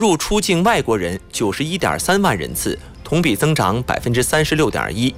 入出境外国人91.3万人次，同比增长36.1%。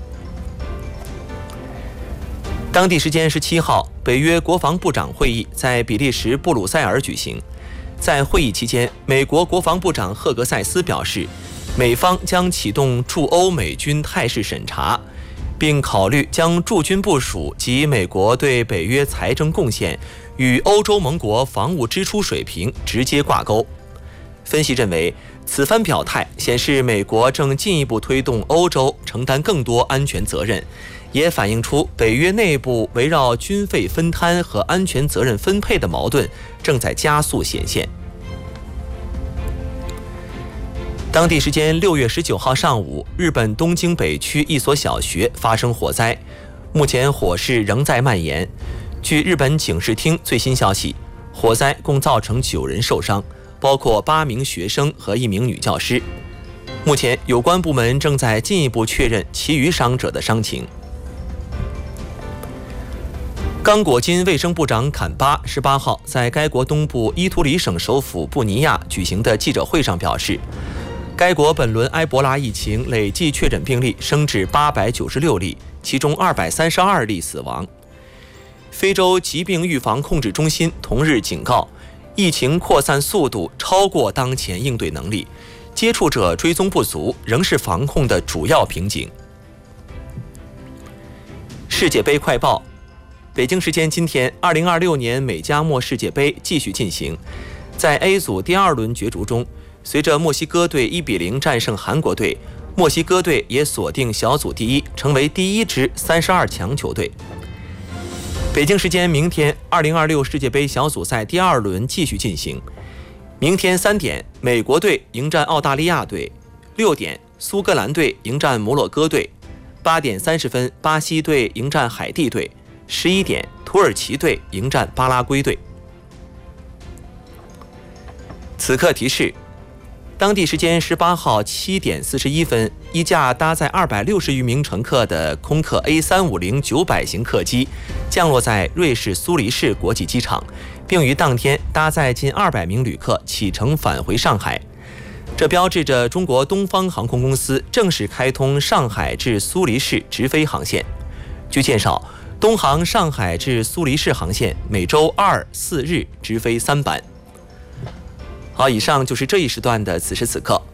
当地时间17号，北约国防部长会议在比利时布鲁塞尔举行。在会议期间，美国国防部长赫格塞斯表示，美方将启动驻欧美军态势审查，并考虑将驻军部署及美国对北约财政贡献与欧洲盟国防务支出水平直接挂钩。分析认为，此番表态显示美国正进一步推动欧洲承担更多安全责任，也反映出北约内部围绕军费分摊和安全责任分配的矛盾正在加速显现。当地时间6月19号上午，日本东京北区一所小学发生火灾，目前火势仍在蔓延。据日本警视厅最新消息，火灾共造成9人受伤，包括8名学生和1名女教师。目前有关部门正在进一步确认其余伤者的伤情。刚果金卫生部长坎巴18号在该国东部伊图里省首府布尼亚举行的记者会上表示，该国本轮埃博拉疫情累计确诊病例升至896例，其中232例死亡。非洲疾病预防控制中心同日警告，疫情扩散速度超过当前应对能力，接触者追踪不足仍是防控的主要瓶颈。世界杯快报：北京时间今天，2026年美加墨世界杯继续进行。在 A 组第2轮角逐中，随着墨西哥队1-0战胜韩国队，墨西哥队也锁定小组第1，成为第1支32强球队。北京时间明天，2026世界杯小组赛第2轮继续进行。明天3点，美国队迎战澳大利亚队；6点，苏格兰队迎战摩洛哥队；8点30分，巴西队迎战海地队；11点，土耳其队迎战巴拉圭队。此刻提示：当地时间18号7点41分，一架搭载260余名乘客的空客 A350-900 型客机降落在瑞士苏黎世国际机场，并于当天搭载近200名旅客启程返回上海。这标志着中国东方航空公司正式开通上海至苏黎世直飞航线。据介绍，东航上海至苏黎世航线每周2、4日直飞3班。好，以上就是这一时段的此时此刻。